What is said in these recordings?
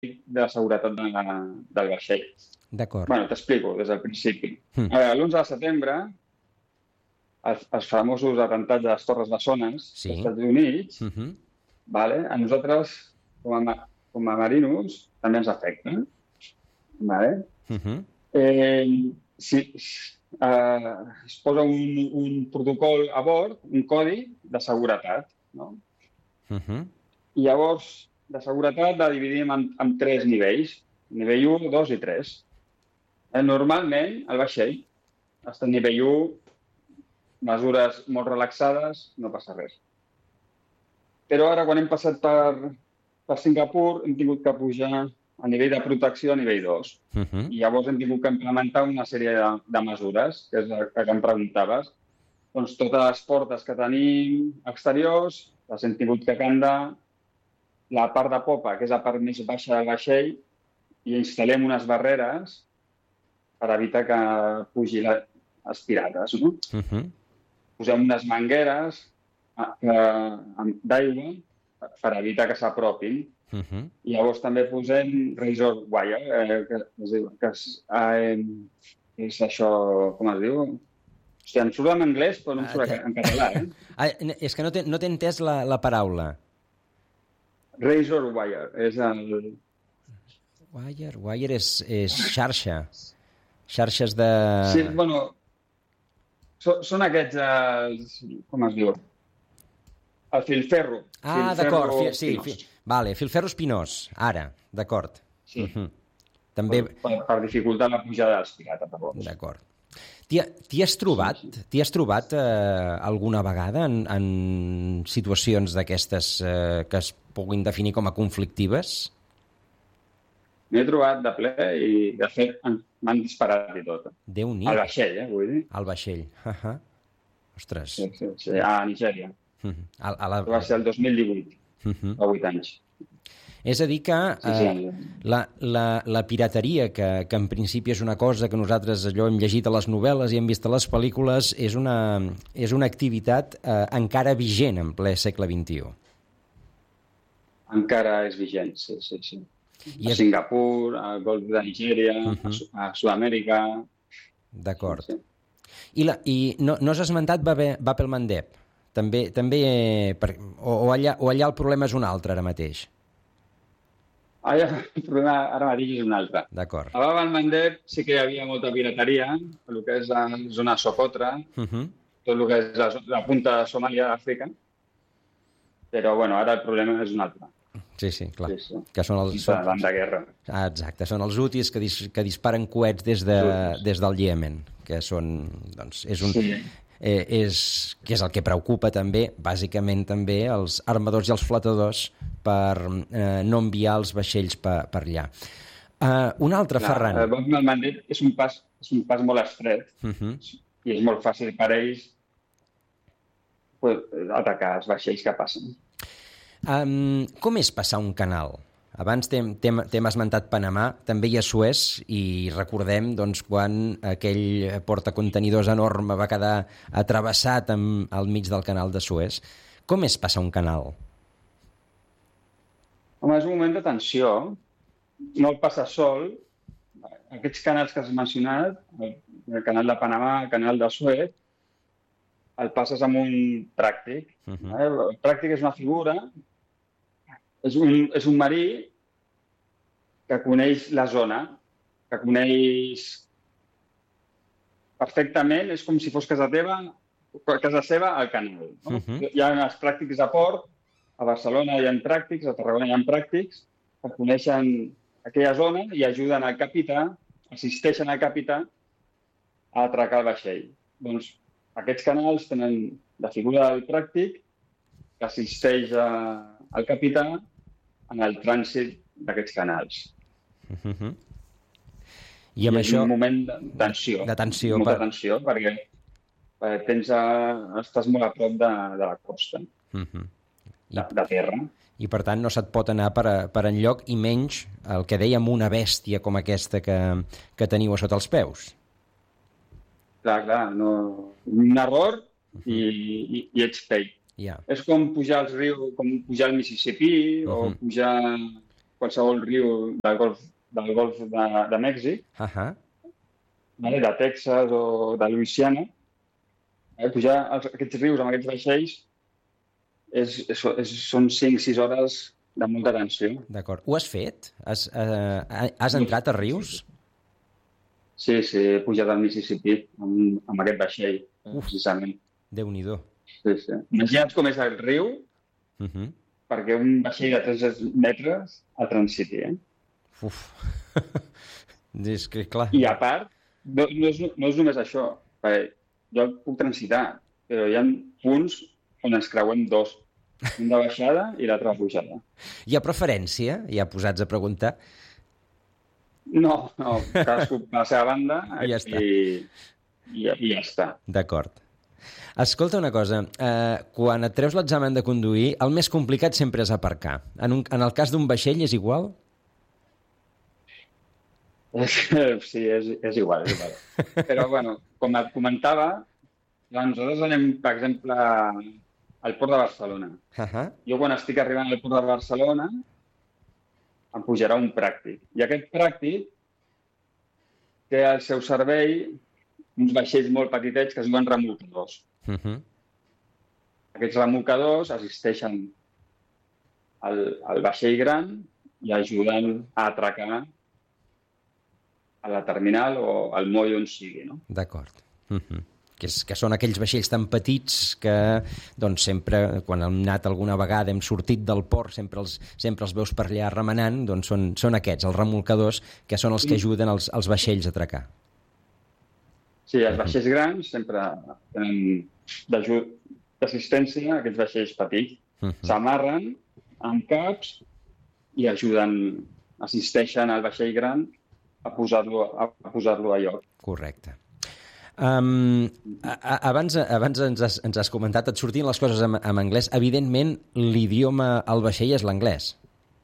de seguretat del vaixell. D'acord. Bueno, t'explico des del principi. L'11 de setembre, els famosos atemptats de les Torres Bessones dels Estats Units, vale? A nosaltres, com a marinos, també ens afecta. Vale? Es posa un protocol a bord, un codi de seguretat. No? I llavors, de seguretat la dividim en 3 nivells. Nivell 1, 2 i 3. Normalment, el vaixell està a nivell 1, mesures molt relaxades, no passa res. Però ara, quan hem passat per Singapur, hem tingut que pujar a nivell de protecció a nivell 2. I llavors hem tingut que implementar una sèrie de mesures, que és el que em preguntaves. Doncs totes les portes que tenim exteriors les hem tingut que candar, la part de popa, que és la part més baixa del vaixell, i instal·lem unes barreres per evitar que pugi els pirates. No? Posem unes mangueres d'aigua per evitar que s'apropin. I llavors també posem razor wire, que és això, com es diu? Hòstia, em surt en anglès, però no em surt en català. És que no t'he entès la paraula. Razor wire, és el... Wire és xarxa. Xarxes de... Sí, bueno, són aquests, com es diu? El filferro. D'acord, sí. Vale, filferro espinós, ara, d'acord. Sí. També... Per dificultar la pujada dels pirates. D'acord. T'hi has trobat alguna vegada en situacions d'aquestes que es puguin definir com a conflictives? M'he trobat de ple i, de fet, m'han disparat i tot. Déu-n'hi. Al vaixell, vull dir. Al vaixell. Ostres. Sí, a Nigèria. Va ser el 2018, fa 8 anys. És a dir que la pirateria, que en principi és una cosa que nosaltres allò hem llegit a les novel·les i hem vist a les pel·lícules, és una activitat encara vigent en ple segle XXI. Encara és vigent, sí. A Singapur, al Golf de Nigèria, a Sud-amèrica... D'acord. I no has esmentat Bab el-Mandeb? També, o allà el problema és un altre ara mateix? El problema ara mateix és un altre. D'acord. A Bab el-Mandeb sí que hi havia molta pirateria, el que és la zona Socotra, tot el que és la punta de Somàlia d'Àfrica, però ara el problema és un altre. Sí, clar. Sí. Que són els... de guerra. Exacte, són els hutis que disparen coets des del Iemen, que són, doncs, que és el que preocupa també, bàsicament també, els armadors i els flotadors per no enviar els vaixells per allà. Un altre, Ferran. El Bab el-Mandeb és un pas molt estret i és molt fàcil per ells atacar els vaixells que passen. Com és passar un canal? Abans t'hem esmentat Panamà, també hi ha Suez, i recordem quan aquell portacontenidors enorme va quedar atrevessat al mig del canal de Suez. Com és passar un canal? Home, és un moment de tensió. No el passa sol. Aquests canals que has mencionat, el canal de Panamà, el canal de Suez, el passes amb un pràctic. El pràctic és una figura, és un marí que coneix la zona, que coneix perfectament, és com si fos casa seva al canal. No? Hi ha els pràctics a port, a Barcelona hi ha pràctics, a Tarragona hi ha pràctics, que coneixen aquella zona i ajuden al capità, assisteixen al capità a atracar el vaixell. Doncs aquests canals tenen la figura del pràctic que assisteix al capità en el trànsit d'aquests canals. I amb això... És un moment de tensió. Molta tensió, perquè estàs molt a prop de la costa, de terra. I, per tant, no se't pot anar per enlloc, i menys el que dèiem una bèstia com aquesta que teniu a sota els peus. Clar, no... un error i ets pell. És com pujar als rius, com pujar al Mississipí o pujar qualsevol riu del golf de Mèxic, de Texas o de Louisiana. Pujar aquests rius amb aquests vaixells són 5-6 hores de molta tensió. D'acord. Ho has fet? Has entrat a rius? Sí, he pujat al Mississippi amb aquest vaixell, precisament. Déu-n'hi-do. Sí. Imagina't com és el riu perquè un vaixell de 3 metres el transiti, És que, clar... I a part, no és només això, perquè jo el puc transitar, però hi ha punts on ens creuem 2, un de baixada i l'altre de pujada. Hi ha preferència? Ja posats a preguntar? No, cadascú a la seva banda I ja està. I ja està. D'acord. Escolta una cosa, quan et treus l'examen de conduir, el més complicat sempre és aparcar. En el cas d'un vaixell és igual? Sí, és igual. Però, bueno, com et comentava, nosaltres anem, per exemple, al Port de Barcelona. Jo, quan estic arribant al Port de Barcelona, em pujarà un pràctic. I aquest pràctic té al seu servei uns vaixells molt petitets que es diuen remolcadors. Aquests remolcadors assisteixen al vaixell gran i ajuden a atracar a la terminal o al moll on sigui, no? D'acord. Que són aquells vaixells tan petits que doncs, sempre, quan hem anat alguna vegada, hem sortit del port, sempre els veus per allà remenant, doncs són aquests, els remolcadors, que són els que ajuden els vaixells a atracar. Sí, els vaixells grans sempre tenen d'assistència a aquests vaixells petits. S'amarren amb caps i assisteixen al vaixell gran a posar-lo a lloc. Correcte. Abans ens has comentat, et sortien les coses en anglès. Evidentment, l'idioma al vaixell és l'anglès.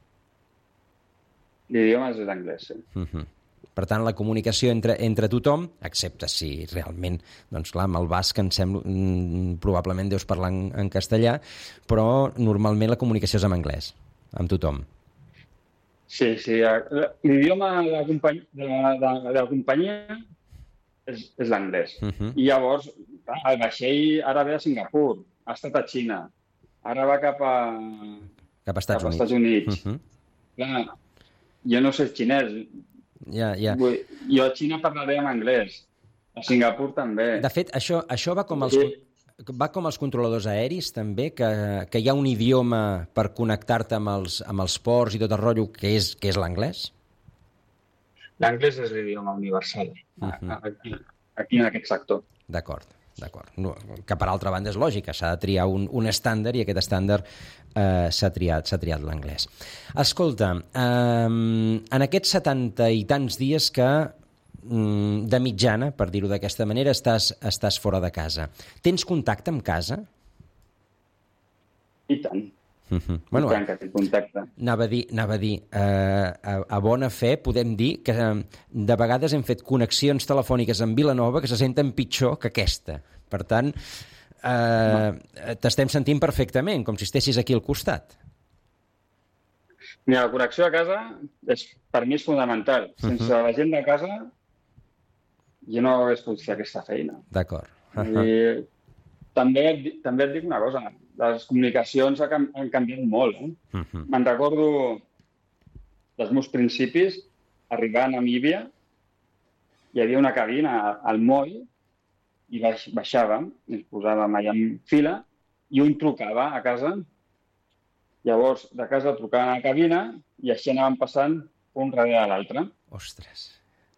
L'idioma és l'anglès, sí. Per tant, la comunicació entre tothom, excepte si realment, doncs clar, amb el basc em sembla, probablement deus parlar en castellà, però normalment la comunicació és en anglès, amb tothom. Sí. L'idioma de la companyia és l'anglès. I llavors, el vaixell ara ve a Singapur, ha estat a Xina, ara va cap a Estats Units. Clar, jo no sé xinès. Jo a Xina parlaré en anglès, a Singapur també. De fet, això va com els controladors aeris també, que hi ha un idioma per connectar-te amb els ports i tot el rotllo que és l'anglès? L'anglès és l'idioma universal, aquí en aquest sector. D'acord. Que per altra banda és lògica, s'ha de triar un estàndard i aquest estàndard s'ha triat l'anglès. Escolta, en aquests 70 i tants dies que de mitjana, per dir-ho d'aquesta manera, estàs fora de casa, tens contacte amb casa? I tant. Bueno, que té contacte. Anava a dir, a bona fe podem dir que de vegades hem fet connexions telefòniques amb Vilanova que se senten pitjor que aquesta. Per tant, t'estem sentint perfectament, com si estessis aquí al costat. Mira, la connexió a casa per mi és fonamental. Sense la gent de casa jo no hagués pogut fer aquesta feina. D'acord. I també et dic una cosa, les comunicacions han canviat molt. Me'n recordo dels meus principis, arribar a Namíbia, hi havia una cabina al moll i baixàvem, ens posàvem allà en fila i un trucava a casa. Llavors, de casa trucaven a la cabina i així anàvem passant un darrere l'altre. Ostres!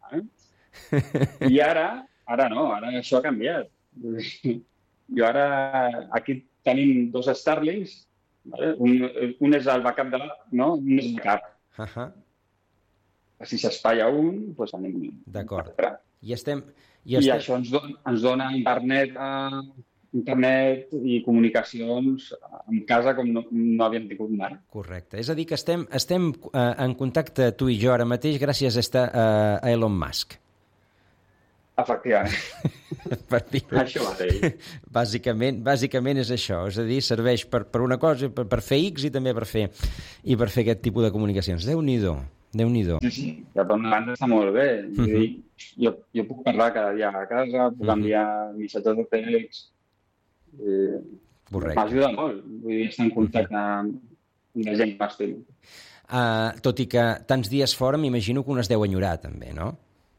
I ara no, ara això ha canviat. Jo ara aquí tenim 2 Starlinks, ¿vale? Un és el backup no? Un és el backup. Si s'espatlla un, doncs anem... D'acord. I això ens dona internet i comunicacions en casa com no havíem tingut mai. Correcte. És a dir, que estem en contacte tu i jo ara mateix gràcies a Elon Musk. Efectivament. Això mateix. Bàsicament és això, és a dir, serveix per una cosa, per fer X i també per fer aquest tipus de comunicacions. Déu-n'hi-do. Sí, que per una banda està molt bé. Jo puc parlar cada dia a casa, puc enviar missatges de text. Correcte. M'ajuda molt. Vull dir, estar en contacte amb la gent que m'estimo. Tot i que tants dies fora, m'imagino que un es deu enyorar, també, no?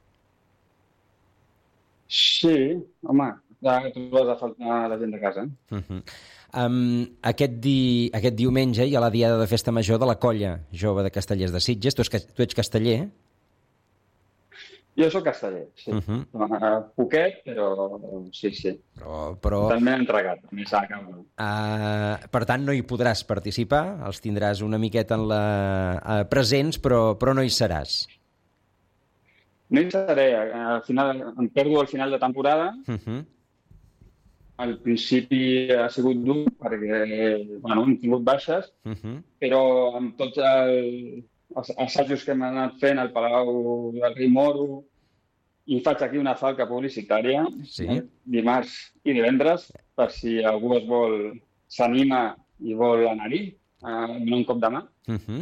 Sí, home, ja trobes a faltar la gent de casa. Aquest diumenge hi ha la diada de festa major de la Colla Jove de Castellers de Sitges. Tu ets casteller? Jo soc casteller, sí. Poquet, però sí. Però... També entregat, també s'ha acabat. Per tant, no hi podràs participar, els tindràs una miqueta presents, però no hi seràs. No hi seré. Al final, em perdo al final de temporada. Al principi ha sigut dur perquè hem tingut baixes, però amb tots els assajos que hem anat fent al Palau del Rei Moro, i faig aquí una falca publicitària, dimarts i divendres, per si algú s'anima i vol anar-hi, donar un cop de mà.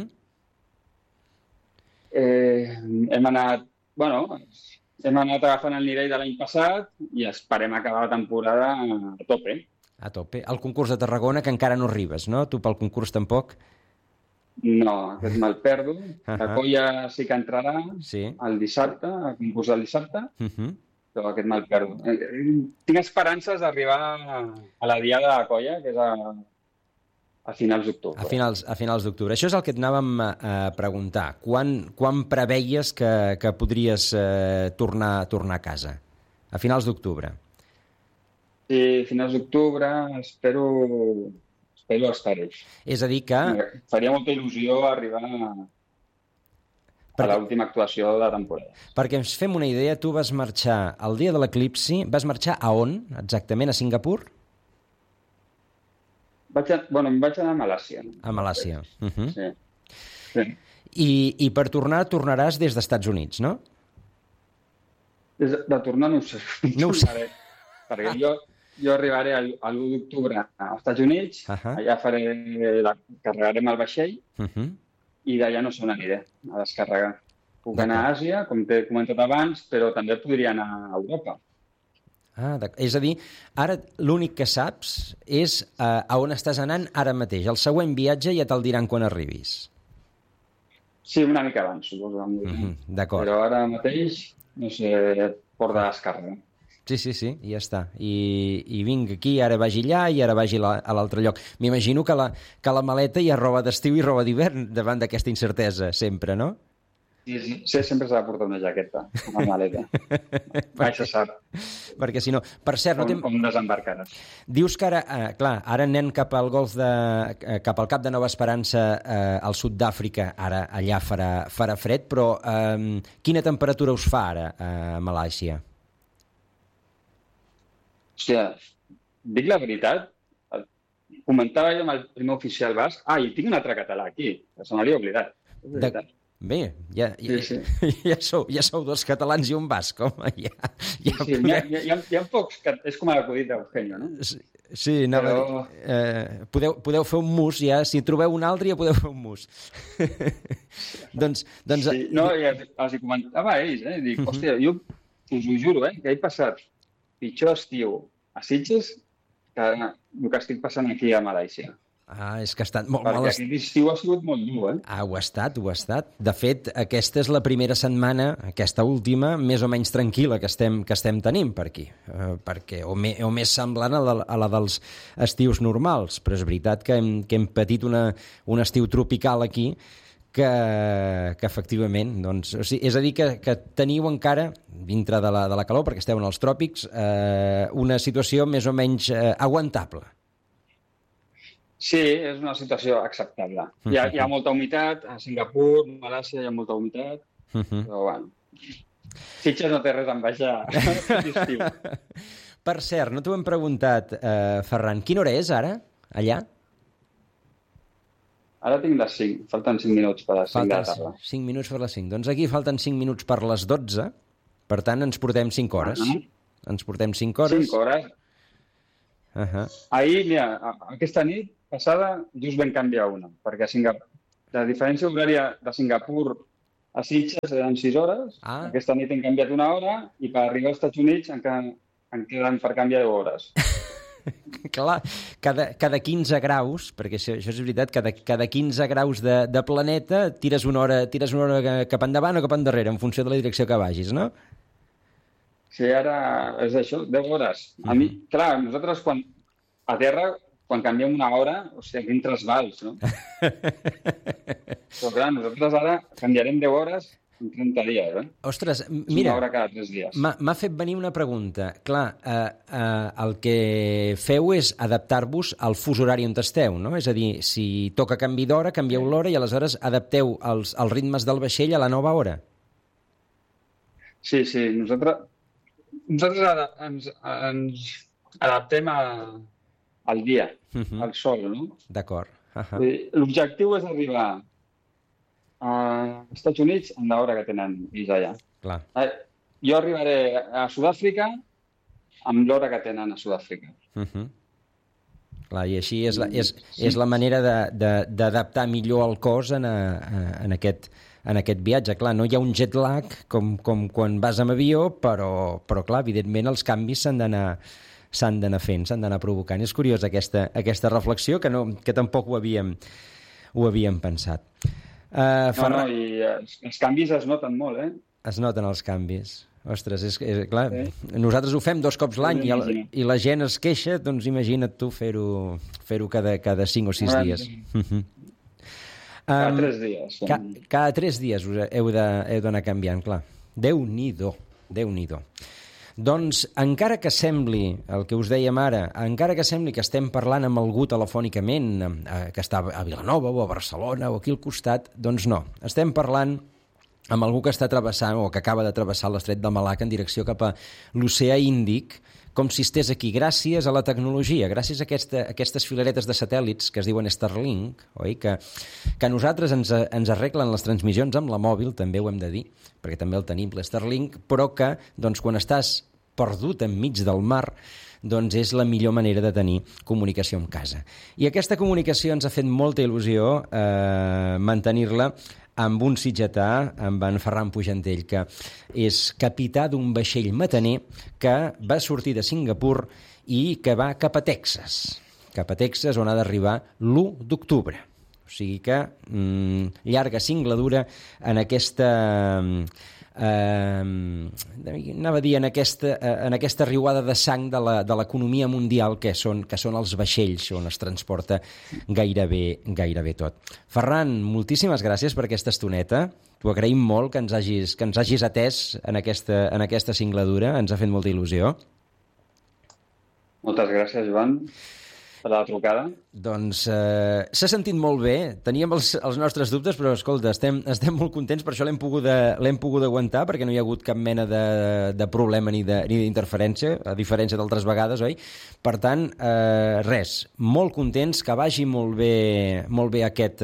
Hem anat agafant el nivell de l'any passat i esperem acabar la temporada a tope. A tope. El concurs de Tarragona, que encara no arribes, no? Tu pel concurs tampoc? No, aquest me'l perdo. La Colla sí que entrarà el dissabte, al concurs del dissabte, però aquest me'l perdo. Tinc esperances d'arribar a la diada de la Colla, que és a finals d'octubre. A finals d'octubre. Això és el que et anàvem a preguntar. Quan preveies que podries tornar a casa? A finals d'octubre? Sí, a finals d'octubre espero estar-hi. És a dir que... Faria molta il·lusió arribar a l'última actuació de la temporada. Perquè ens fem una idea, tu vas marxar el dia de l'eclipsi, vas marxar a on, exactament? A Singapur? Em vaig anar a Malàisia. A Malàisia. Sí. I per tornaràs des dels Estats Units, no? De tornar no ho sé. No ho sé. Perquè jo arribaré l'1 d'octubre als Estats Units, allà carregarem el vaixell i d'allà no sé on aniré a descarregar. Puc anar a Àsia, com t'he comentat abans, però també podria anar a Europa. És a dir, ara l'únic que saps és a on estàs anant ara mateix. El següent viatge ja te'l diran quan arribis. Sí, una mica abans, suposo. D'acord. Però ara mateix, no sé, port de descàrrega. Sí, i ja està. I vinc aquí, ara vagi allà i ara vagi a l'altre lloc. M'imagino que la maleta hi ha roba d'estiu i roba d'hivern davant d'aquesta incertesa, sempre, no? Sí, sempre s'ha de portar una jaqueta, una maleta. Mai se sap. Perquè si no... Per cert, com desembarcaràs. Dius que ara, ara anem cap al cap al Cap de Nova Esperança, al sud d'Àfrica, ara allà farà fred, però quina temperatura us fa ara a Malàisia? Hòstia, dic la veritat, comentava jo amb el primer oficial basc, i tinc un altre català aquí, que se m'havia oblidat. Bé, ja sou dos catalans i un basc, home. Hi ha pocs, és com l'acudit d'Eugenio, no? Sí, podeu fer un mus, ja, si trobeu un altre ja podeu fer un mus. No, els hi comentava a ells, dic, hòstia, jo us ho juro, que he passat pitjor estiu a Sitges que el que estic passant aquí a Malàisia. És que ha estat molt mal. Perquè aquest estiu ha sigut molt dur, Ho ha estat. De fet, aquesta és la primera setmana, aquesta última, més o menys tranquil·la que estem tenint per aquí. Perquè, o més semblant a la dels estius normals. Però és veritat que hem patit un estiu tropical aquí que efectivament, doncs, és a dir, que teniu encara, dintre de la calor, perquè esteu en els tròpics, una situació més o menys aguantable. Sí, és una situació acceptable. Hi ha molta humitat, a Singapur, a Malàisia hi ha molta humitat, però bueno, Sitges no té res a envejar l'estiu. Per cert, no t'ho hem preguntat, Ferran, quina hora és ara, allà? Ara tinc les 5, falten 5 minuts per les 5 de la tarda. 5 minuts per les 5. Doncs aquí falten 5 minuts per les 12 Per tant, ens portem 5 hores. Ens portem 5 hores. 5 hores. Ahir, mira, aquesta nit passada just vam canviar una, perquè la diferència horària de Singapur a Sitges eren 6 hores. Aquesta nit hem canviat una hora i per arribar als Estats Units en queden per canviar 10 hores. Clar, cada 15 graus, perquè això és veritat, cada 15 graus de planeta tires una hora cap endavant o cap endarrere, en funció de la direcció que vagis, no? Sí, ara és això, 10 hores. A mi, clar, nosaltres a terra, quan canviem una hora, o sigui, quin trasbals, no? Però clar, nosaltres ara canviarem 10 hores en 30 dies, eh? Ostres, mira, una hora cada 3 dies. M'ha fet venir una pregunta. Clar, el que feu és adaptar-vos al fus horari on esteu, no? És a dir, si toca canvi d'hora, canvieu l'hora i aleshores adapteu els ritmes del vaixell a la nova hora. Sí, nosaltres ara ens adaptem al dia, al sol, no? D'acord. L'objectiu és arribar als Estats Units en l'hora que tenen ells allà. Clar. Jo arribaré a Sud-àfrica amb l'hora que tenen a Sud-àfrica. Clar, i així és la manera d'adaptar millor el cos en aquest viatge. Clar, no hi ha un jet lag com quan vas amb avió, però clar, evidentment els canvis s'han d'anar fent, s'han d'anar provocant. És curiós aquesta reflexió, que tampoc ho havíem pensat. I els canvis es noten molt, eh? Es noten els canvis. Ostres, és clar, nosaltres ho fem 2 cops l'any i la gent es queixa, doncs imagina't tu fer-ho cada 5 o 6 dies. Cada 3 dies. Cada 3 dies heu d'anar canviant, clar. Déu-n'hi-do, Déu-n'hi-do. Doncs, encara que sembli, el que us dèiem ara, encara que sembli que estem parlant amb algú telefònicament, que està a Vilanova o a Barcelona o aquí al costat, doncs no. Estem parlant amb algú que està travessant o que acaba de travessar l'estret de Malacca en direcció cap a l'oceà Índic, com si estigués aquí, gràcies a la tecnologia, gràcies a aquestes filaretes de satèl·lits que es diuen Starlink, oi? Que a nosaltres ens arreglen les transmissions amb la mòbil, també ho hem de dir, perquè també el tenim, l'Starlink, però que doncs, quan estàs perdut enmig del mar, doncs és la millor manera de tenir comunicació amb casa. I aquesta comunicació ens ha fet molta il·lusió mantenir-la amb un sitgetà, amb en Ferran Pujantell, que és capità d'un vaixell mataner que va sortir de Singapur i que va cap a Texas, on ha d'arribar l'1 d'octubre. O sigui que llarga singladura en aquesta... anava a dir en aquesta riuada de sang de l'economia mundial que són els vaixells on es transporta gairebé tot. Ferran, moltíssimes gràcies per aquesta estoneta. T'ho agraïm molt que ens hagis atès en aquesta singladura. Ens ha fet molta il·lusió. Moltes gràcies, Joan, per la trucada. Doncs s'ha sentit molt bé. Teníem els nostres dubtes, però escolta, estem molt contents, per això l'hem pogut aguantar, perquè no hi ha hagut cap mena de problema ni d'interferència, a diferència d'altres vegades, oi? Per tant, res, molt contents, que vagi molt bé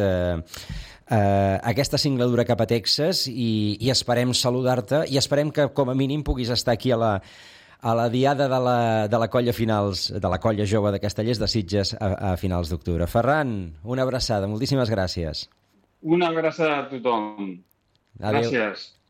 aquesta singladura cap a Texas i esperem saludar-te i esperem que com a mínim puguis estar aquí a la diada de la colla jove de Castellers de Sitges a finals d'octubre. Ferran, una abraçada, moltíssimes gràcies. Una abraçada a tothom. Adéu. Gràcies.